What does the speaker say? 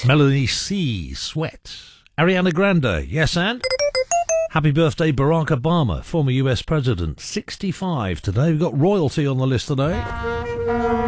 Melanie C. Sweat. Ariana Grande. Yes, and? Happy birthday, Barack Obama, former US president. 65 today. We've got royalty on the list today.